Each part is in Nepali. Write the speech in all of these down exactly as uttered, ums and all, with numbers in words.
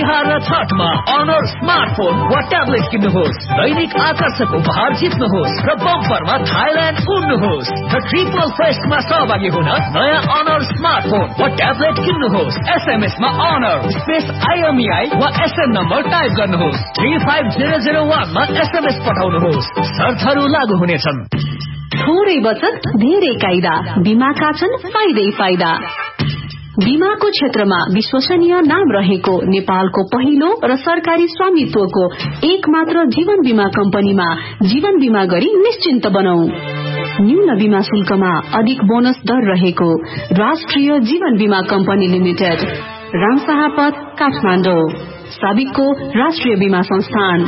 तिहार र छठमा अनर स्मार्टफोन वा ट्याब्लेट किन्नुहोस्, दैनिक आकर्षक उपहार जित्नुहोस् र बम्परमा थाइल्याण्ड उड्नुहोस्। र ट्रिपल फेस्टमा सहभागी हुन नयाँ अनर स्मार्टफोन वा ट्याब्लेट किन्नुहोस्। एसएमएसमा अनर स्पेस आइएमईआई वा एसएन नम्बर टाइप गर्नुहोस्। थ्री फाइभ जिरो जिरो वानमा एसएमएस पठाउनुहोस्। शर्तहरू लागू हुनेछन्। थोरै बचत धेरै कायदा, बीमाका छन् फाइदै फाइदा। बीमाको क्षेत्रमा विश्वसनीय नाम रहेको नेपालको पहिलो र सरकारी स्वामित्वको एक मात्र जीवन बीमा कम्पनीमा जीवन बीमा गरी निश्चिन्त बनौं। न्यून बीमा शुल्कमा अधिक बोनस दर रहेको राष्ट्रिय जीवन बीमा कम्पनी लिमिटेड, रामशाहपथ, काठमाडौँ। साबिकको राष्ट्रिय बीमा संस्थान।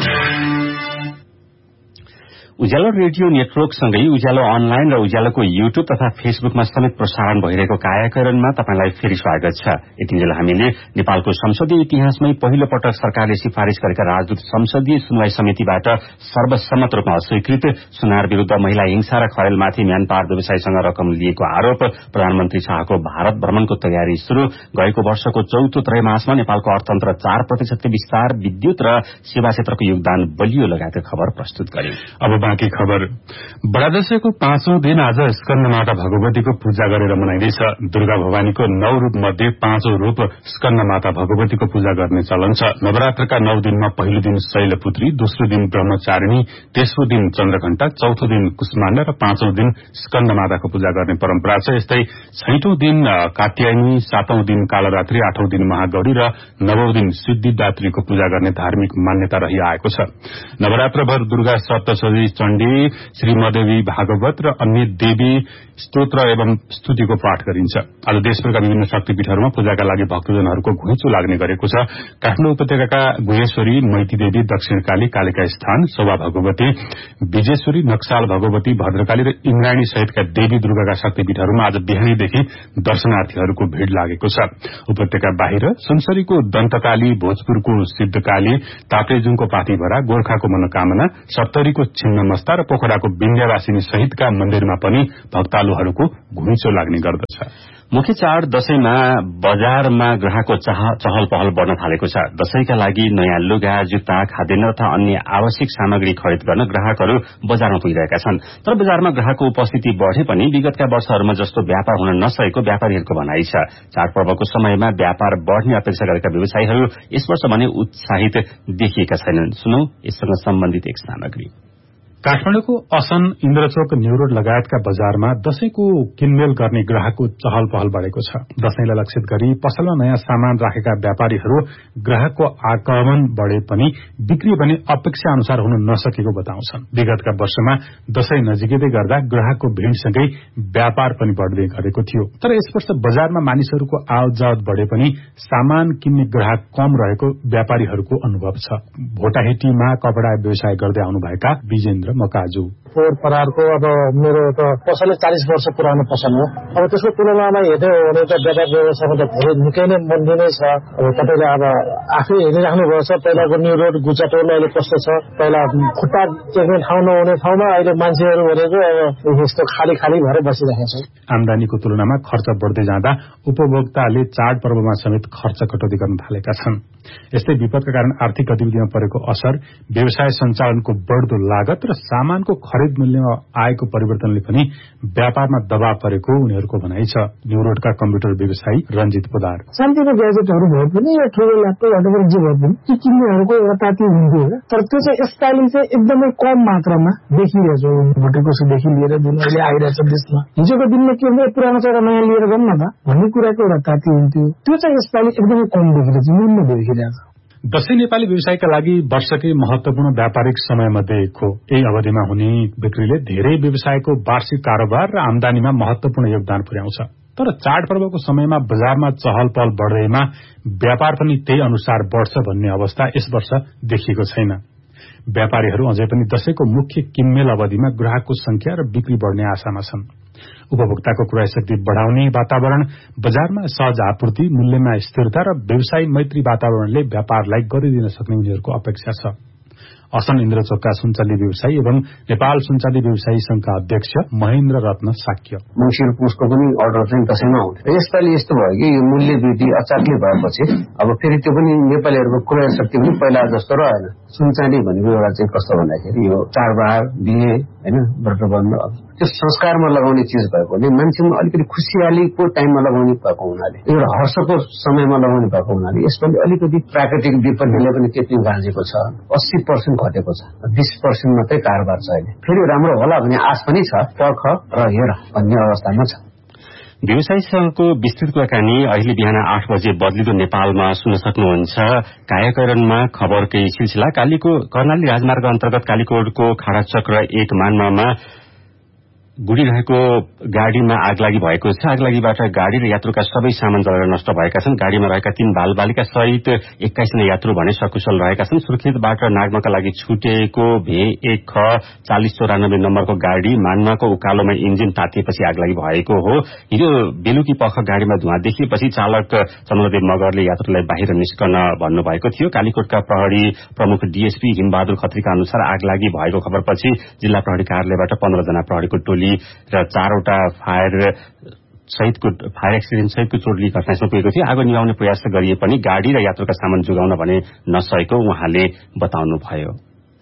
उज्यालो रेडियो नेटवर्क सँगै उज्यालो अनलाइन र उज्यालोको युट्युब तथा फेसबुकमा समेत प्रसारण भइरहेको कायाकरणमा तपाईलाई फेरि स्वागत छ। यतिन्जेल हामीले नेपालको संसदीय इतिहासमै पहिलो पटक सरकारले सिफारिश गरेका राजदूत संसदीय सुनवाई समितिबाट सर्वसम्मत रूपमा अस्वीकृत सुनार विरूद्ध महिला हिंसा र खरेलमाथि म्यान पावर व्यवसायीसँग रकम लिएको आरोप, प्रधानमन्त्री शाहको भारत भ्रमणको तयारी शुरू, गएको वर्षको चौथो त्रैमासमा नेपालको अर्थतन्त्र चार प्रतिशतको विस्तार, विद्युत र सेवा क्षेत्रको योगदान बलियो लगायतका खबर प्रस्तुत गर्यो। अब बाँकी खबर। बडादशैंको पाँचौं दिन आज स्कन्दमाता भगवतीको पूजा गरेर मनाइँदैछ। दुर्गा भवानीको नौ रूप मध्ये पाँचौं रूप स्कन्दमाता भगवतीको पूजा गर्ने चलन छ। नवरात्रका नौ दिनमा पहिलो दिन शैलपुत्री, दोस्रो दिन ब्रह्मचारिणी, तेस्रो दिन चन्द्रघण्टा, चौथो दिन कुष्माण्ड र पाँचौं दिन स्कन्दमाताको पूजा गर्ने परम्परा छ। यस्तै छैटौं दिन कात्यायनी, सातौं दिन कालरात्रि, आठौं दिन महागौरी र नवौं दिन सिद्धिदात्रीको पूजा गर्ने धार्मिक मान्यता रहिआएको छ। नवरात्रभर दुर्गा सप्तशती, चण्डी, श्रीमदेवी भागवत र अन्य देवी स्तोत्र एवं स्तुतिको पाठ गरिन्छ। आज देशभरका विभिन्न शक्तिपीठहरूमा पूजाका लागि भक्तजनहरूको घुइँचो लाग्ने गरेको छ। काठमाडौँ उपत्यकाका गुहेश्वरी, मैतीदेवी, दक्षिणकाली, कालिका स्थान, शोभा भगवती, विजेश्वरी, नक्साल भगवती, भद्रकाली र इन्द्रायणी सहितका देवी दुर्गाका शक्तिपीठहरूमा आज बिहानैदेखि दर्शनार्थीहरूको भीड़ लागेको छ। उपत्यका बाहिर सुनसरीको दन्तकाली, भोजपुरको सिद्धकाली, ताप्लेजुङको पाथीभरा, गोर्खाको मनोकामना, सप्तरीको छिन्नमस्ता र पोखराको विन्ध्यावासिनी सहितका मन्दिरमा पनि भक्तालुहरूको घुइँचो लाग्ने गर्दछ। मुख्य चाड दशैंमा बजारमा ग्राहकको चहल पहल बढ़न थालेको छ। दशैंका लागि नयाँ लुगा, जुत्ता, खाद्यान्न तथा अन्य आवश्यक सामग्री खरिद गर्न ग्राहकहरू बजारमा पुगिरहेका छन्। तर बजारमा ग्राहकको उपस्थिति बढ़े पनि विगतका वर्षहरूमा जस्तो व्यापार हुन नसकेको व्यापारीहरूको भनाइ छ। चाडपर्वको समयमा व्यापार बढ़ने अपेक्षा गरेका व्यवसायीहरू यस वर्ष भने उत्साहित देखिएका छैनन्। सुनौ यससँग सम्बन्धित एक सामग्री। काठमाडौँको असन, इन्द्रचोक, न्यूरोड लगायतका बजारमा दशैंको किनमेल गर्ने ग्राहकको चहल पहल बढ़ेको छ। दशैंलाई लक्षित गरी पसलमा नयाँ सामान राखेका व्यापारीहरू ग्राहकको आगमन बढ़े पनि बिक्री भने अपेक्षा अनुसार हुन नसकेको बताउँछन्। विगतका वर्षमा दशैं नजिकै गर्दा ग्राहकको भीड़सँगै व्यापार पनि बढ़दै गरेको थियो। तर यस वर्ष बजारमा मानिसहरूको आवत जावत बढ़े पनि सामान किन्ने ग्राहक कम रहेको व्यापारीहरूको अनुभव छ। भोटाहेटीमा कपड़ा व्यवसाय गर्दै आउनुभएका विजेन्द्र मकाजु पोहोर परारको अब मेरो त पसल चालीस वर्ष पुरानो पसल हो। अब त्यसको तुलनामा हेर्दै हो भने त व्यापार व्यवसायमा त धेरै निकै नै मन्दी नै छ। अब तपाईँले अब आफै हेरिराख्नु भएको छ, पहिलाको न्यू रोड गुचाटोल अहिले कस्तो छ। पहिला खुट्टा टेक्ने ठाउँ नहुने ठाउँमा अहिले मान्छेहरू भनेको अब यस्तो खाली खाली भएर बसिरहेको छ। आमदानीको तुलनामा खर्च बढ़दै जाँदा उपभोक्ताले चाडपर्वमा समेत खर्च कटौती गर्न थालेका छन्। यस्तै विपदका कारण आर्थिक गतिविधिमा परेको असर, व्यवसाय सञ्चालनको बढ़दो लागत र सामानको खरिद मूल्यमा आएको परिवर्तनले पनि व्यापारमा दबाव परेको उनीहरूको भनाइ छ। न्यू रोडका कम्प्युटर व्यवसायी रञ्जित पोदार सानोतिनो ग्याजेटहरू भए पनि या ठुलो ल्यापटपहरू जे भए पनि ती किन्नेहरूको एउटा ताती हुन्थ्यो। तर त्यो चाहिँ यसपालि चाहिँ एकदमै कम मात्रामा देखिरहेछ। भोटेकोसोदेखि लिएर जुन अहिले आइरहेछ देशमा, हिजोको दिनमा के हुन्छ पुरानो चाहिँ एउटा नयाँ लिएर जाउँ न त भन्ने कुराको एउटा ताती हुन्थ्यो। त्यो चाहिँ यसपालि एकदमै कम देखिरहेछ, न्यून देखिरहेछ। दशैं नेपाली व्यवसायका लागि वर्षकै महत्वपूर्ण व्यापारिक समयमध्ये एक हो। यही अवधिमा हुने बिक्रीले धेरै व्यवसायको वार्षिक कारोबार र आमदानीमा महत्वपूर्ण योगदान पुर्याउँछ। तर चाडपर्वको समयमा बजारमा चहल पहल बढ़दैमा व्यापार पनि त्यही अनुसार बढ़छ भन्ने अवस्था यस वर्ष देखिएको छैन। व्यापारीहरू अझै पनि दशैंको मुख्य किनमेल अवधिमा ग्राहकको संख्या र बिक्री बढ़ने आशामा छन्। उपभोक्ताको क्रय शक्ति बढ़ाउने वातावरण, बजारमा सहज आपूर्ति, मूल्यमा स्थिरता र व्यवसायी मैत्री वातावरणले व्यापारलाई गरिदिन सक्ने उनीहरूको अपेक्षा छ। असन इन्द्रचोकका सुनचाँदी व्यवसायी एवं नेपाल सुनचाँदी व्यवसायी संघका अध्यक्ष महेन्द्र रत्न साक्य। मङ्सिर पुसको पनि अर्डर चाहिँ दशैंमा आउँथ्यो। यसपालि यस्तो भयो कि यो मूल्य वृद्धि अचानक भएपछि अब फेरि त्यो पनि नेपालीहरूको क्रय शक्ति पनि पहिला जस्तो रहेन। सुनचाँदी भनेको एउटा चाहिँ कस्तो भन्दाखेरि यो चाडबाड बिहे होइन व्रतबन्ध त्यो संस्कारमा लगाउने चिज भएको हुनाले मान्छेमा अलिकति खुसियालीको टाइममा लगाउने भएको हुनाले एउटा हर्षको समयमा लगाउने भएको हुनाले यसपालि अलिकति प्राकृतिक विपत्तिले पनि त्यति गाँजेको छ। अस्सी पर्सेन्ट घटेको छ, बीस पर्सेन्ट मात्रै कारोबार छ अहिले। फेरि राम्रो होला भन्ने आश पनि छ, पर्ख र हेर भन्ने अवस्थामा छ। व्यवसायी संघको विस्तृत कुराकानी अहिले बिहान आठ बजे बदलिदो नेपालमा सुन्न सक्नुहुन्छ। कायाकरणमा खबरकै सिलसिला। कालीको कर्णाली राजमार्ग अन्तर्गत कालीकोटको खाडाचक्र एक मान्मामा गुडिरहेको गाड़ीमा आगलागी भएको छ। आगलागीबाट गाड़ी र यात्रुका सबै सामान जलेर नष्ट भएका छन्। गाड़ीमा रहेका तीन बालबालिका सहित एक्काइस जना यात्रु भने सकुशल रहेका छन्। सुर्खेतबाट नागमाका लागि छुटेको भे एक ख चालिस चौरानब्बे नम्बरको गाड़ी मान्माको उकालोमा इन्जिन तातिएपछि आगलागी भएको हो। हिजो बेलुकी पख गाड़ीमा धुवा देखिएपछि चालक चन्द्रदेव मगरले यात्रुलाई बाहिर निस्कन भन्नुभएको थियो। कालीकोटका प्रहरी प्रमुख डीएसपी हिमबहादुर खत्रीका अनुसार आगलागी भएको खबरपछि जिल्ला प्रहरी कार्यालयबाट पन्ध्र जना प्रहरीको टोली र चारवटा फायर सहितको फायर एक्सिडेन्ट सहितको टोली घटनास्थलमा पुगेको थियो। आगो निभाउने प्रयास गरिए पनि गाड़ी र यात्रुका सामान जोगाउन भने नसकेको उहाँले बताउनुभयो।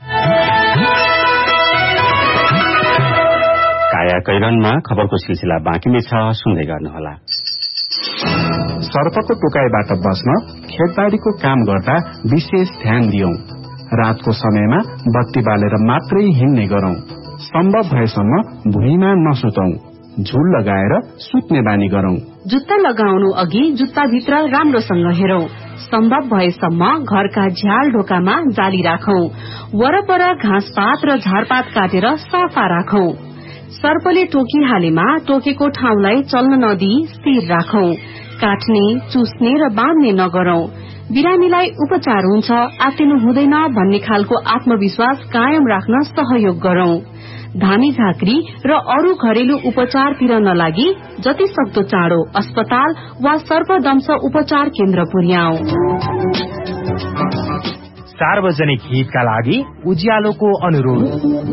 कायाकैरनमा खबरको सिलसिला बाँकी नै छ, सुन्दै गर्नुहोला। सर्पको टोकाइबाट बस्न खेतबारीको काम गर्दा विशेष ध्यान दियौं। रातको समयमा बत्ती बालेर मात्रै हिँड्ने गरौं। सम्भव भएसम्म भुइँमा नसुतौं। झुल लगाएर सुत्ने बानी गरौं। जुत्ता लगाउनु अघि जुत्ताभित्र राम्रोसँग हेरौं। सम्भव भएसम्म घरका झ्याल ढोकामा जाली राखौं। वरपर घाँसपात र झारपात काटेर सफा राखौं। सर्पले टोकिहालेमा टोकेको ठाउँलाई चल्न नदिई स्थिर राखौं। काट्ने, चुस्ने र बाँध्ने नगरौं। बिरामीलाई उपचार हुन्छ, आत्तिनु हुँदैन भन्ने खालको आत्मविश्वास कायम राख्न सहयोग गरौं। धामी झाँक्री र अरू घरेलु उपचारतिर नलागी जति सक्दो चाँडो अस्पताल वा सर्पदंश उपचार केन्द्र पुर्याऊ। सार्वजनिक हितका लागि उज्यालोको अनुरोध।